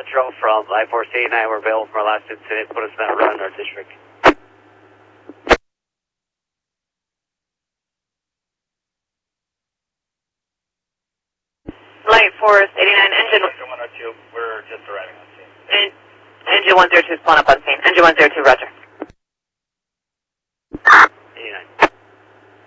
Metro from I-Force 89. We're available from our last incident. Put us in that run in our district. Light Force 89, engine 102, we're just arriving on scene. Engine 102 is pulling up on scene. Engine 102, roger. 89.